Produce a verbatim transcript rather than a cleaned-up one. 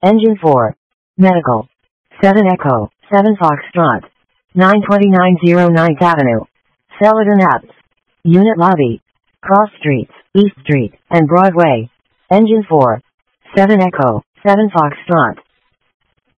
Engine four. Medical. seven Echo, seven Foxtrot. nine twenty-nine oh ninth Avenue. Celadon Apps. Unit Lobby. Cross Streets, East Street, and Broadway. Engine four. seven Echo, seven Foxtrot.